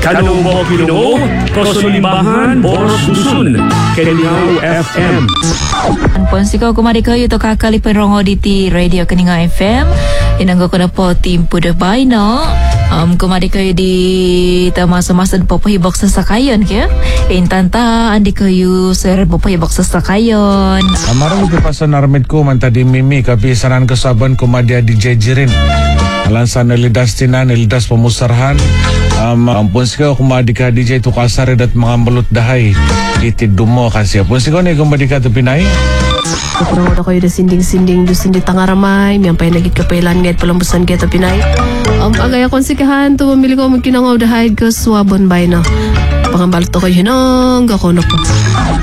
Kanong mo Ginoo, Kosulimbahan, Boros Dusun, Kenyaw FM. Pon sikaw kumari kayo to kakali perongo di radio Kaninga FM. Inanggo ko na po Team Pudabay, no? Kumari kayo di masa-masa po pahibok sa sakayon, kaya? Intanta, andi kayo sir po pahibok sa sakayon. Amarang ko pa sa narmit ko, man tadi Mimi, kapisanan kasaban kumadya di Jejirin. Alansan nilidas tinan, nilidas pamusarhan. Ampun sikaw kumadi ka DJ to kasarid at mga malut dahay. Itid dumo kasi. Ampun sikaw na kumadi ka to Pinay. Kapag ako yung sinding-sinding doon sindi tangaramay, may ampay nagit kapailan ngayon palambusan kaya to Pinay. Agay akong sikahan to, mamili ko magkinangaw dahay ko swabon bay na. Pangambalto ko yun ang ako na po.